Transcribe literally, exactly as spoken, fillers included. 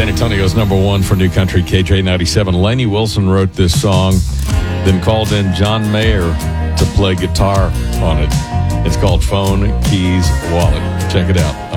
San Antonio's number one for New Country, K J ninety-seven. Lainey Wilson wrote this song, then called in John Mayer to play guitar on it. It's called Phone, Keys, Wallet. Check it out.